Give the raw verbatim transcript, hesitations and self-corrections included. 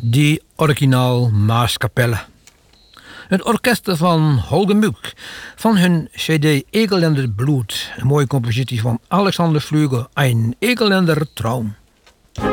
Die originaal Maaskapelle. Het orkest van Holger Muck van hun cd Egelländer Bloed. Een mooie compositie van Alexander Flügel, Ein Egelländer Traum.